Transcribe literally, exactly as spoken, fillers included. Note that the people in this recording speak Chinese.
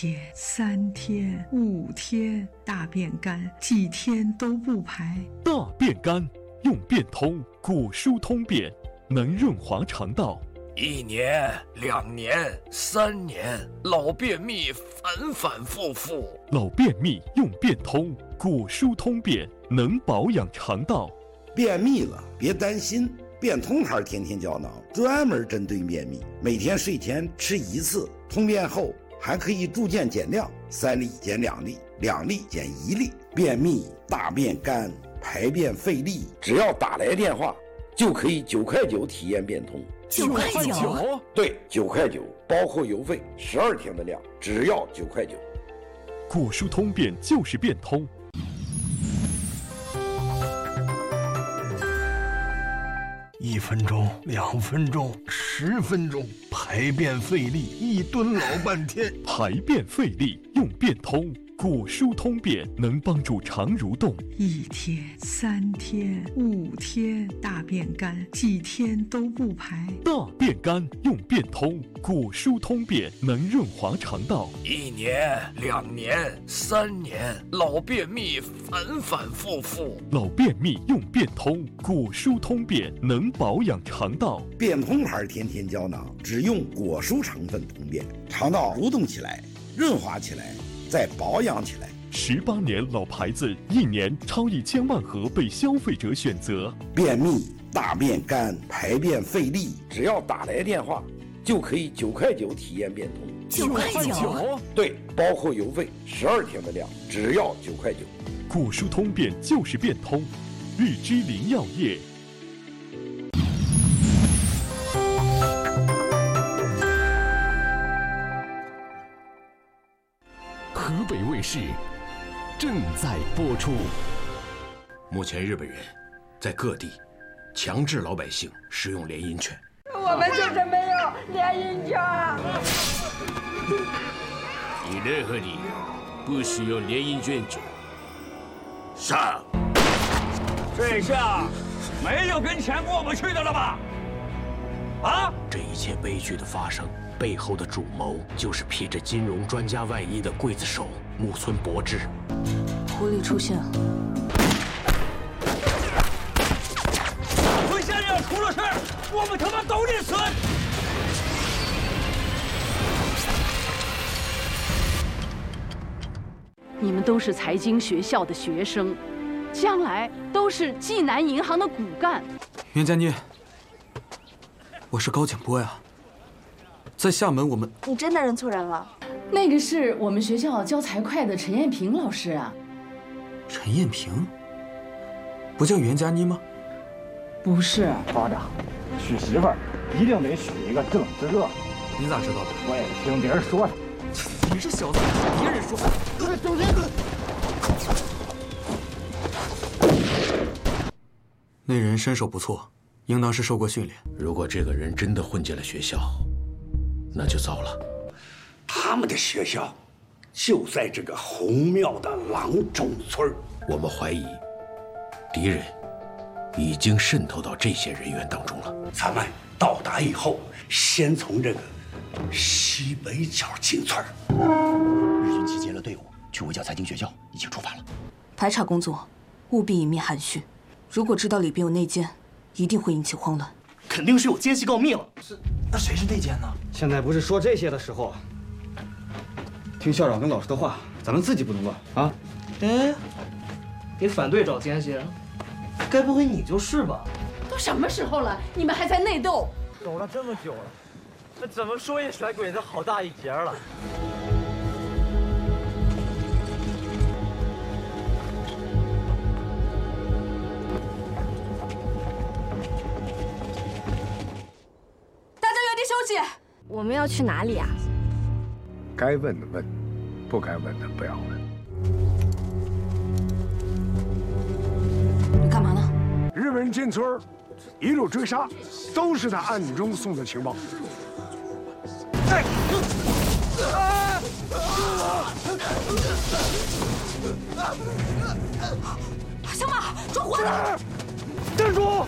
天、三天、五天，大便干，几天都不排。 大便干，用便通果蔬通便，能润滑肠道。 一年、两年、三年，老便秘反反复复。 老便秘用便通果蔬通便，能保养肠道。 便秘了别担心，便通牌天天胶囊专门针对便秘，每天睡前吃一次，通便后还可以逐渐减量，三粒减两粒，两粒减一粒。便秘、大便干、排便费力，只要打来电话，就可以九块九体验便通。 九块九？ 对，九块九，包括邮费，十二天的量，只要九块九。 果蔬通便就是便通。 一分钟，两分钟，十分钟，排便费力，一蹲老半天。 排便费力用便通果蔬通便，能帮助肠蠕动。 一天、三天、五天，大便干，几天都不排。 大便干用便通果蔬通便，能润滑肠道。 一年、两年、三年，老便秘反反复复。 老便秘用便通果蔬通便，能保养肠道。 便通牌天天胶囊只用果蔬成分通便，肠道蠕动起来，润滑起来，再保养起来。 十八年老牌子，一年超一千万盒被消费者选择。 便秘、大便干、排便费力，只要打来电话，就可以九块九体验便通。 九块九？ 对，包括邮费，十二天的量，只要九块九。 果蔬通便就是便通，日之林药业。 河北卫视正在播出。 目前日本人在各地强制老百姓使用联姻券， 我们就是没有联姻券。 你任何理由不使用联姻券者，上。 这下没有跟钱过不去的了吧？啊！ 这一切悲剧的发生背后的主谋，就是披着金融专家外衣的刽子手木村博志。 狐狸出现了。 村县要出了事，我们他妈都得死！ 你们都是财经学校的学生，将来都是济南银行的骨干。 袁家妮，我是高景波呀。在厦门，我们…… 你真的认错人了？ 那个是我们学校教财会的陈艳萍老师啊。 陈艳萍？不叫袁佳妮吗？ 不是。 校长，娶媳妇儿一定得娶一个正直的。 你咋知道的？ 我也听别人说的。 你这小子，别人说。 周天。 那人身手不错，应当是受过训练。 如果这个人真的混进了学校，那就糟了。 他们的学校就在这个红庙的郎中村。 我们怀疑敌人已经渗透到这些人员当中了。 咱们到达以后，先从这个西北角进村。 日军集结了队伍，去围剿财经学校，已经出发了。 排查工作务必隐秘含蓄，如果知道里边有内奸，一定会引起慌乱。 肯定是有奸细告密了。 是，那谁是内奸呢？ 现在不是说这些的时候。听校长跟老师的话，咱们自己不能乱啊！ 哎，你反对找奸细，该不会你就是吧？ 都什么时候了，你们还在内斗？ 走了这么久了，那怎么说也甩鬼子好大一截了。 大家原地休息。 我们要去哪里啊？ 该问的问，不该问的不要问。 你干嘛呢？ 日本人进村，一路追杀，都是他暗中送的情报。哎！ 小马，抓活的！ 站住！